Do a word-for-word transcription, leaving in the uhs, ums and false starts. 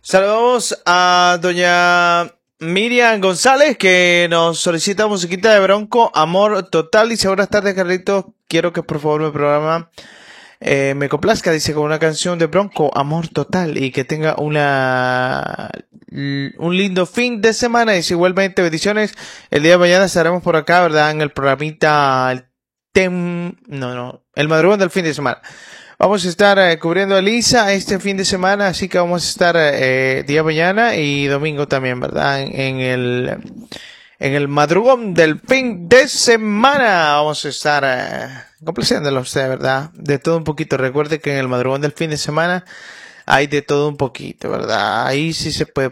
Saludamos a doña Miriam González, que nos solicita musiquita de Bronco, Amor Total. Dice, buenas tardes, Carlitos. Quiero que por favor mi programa eh, me complazca. Dice, con una canción de Bronco, Amor Total. Y que tenga una un lindo fin de semana. Dice, igualmente, bendiciones. El día de mañana estaremos por acá, ¿verdad? En el programita el tem... No, no. El madrugón del fin de semana. Vamos a estar eh, cubriendo a Elisa este fin de semana, así que vamos a estar eh, día mañana y domingo también, ¿verdad? En, en el en el madrugón del fin de semana vamos a estar eh, complaciéndolo a usted, ¿verdad? De todo un poquito. Recuerde que en el madrugón del fin de semana hay de todo un poquito, ¿verdad? Ahí sí se puede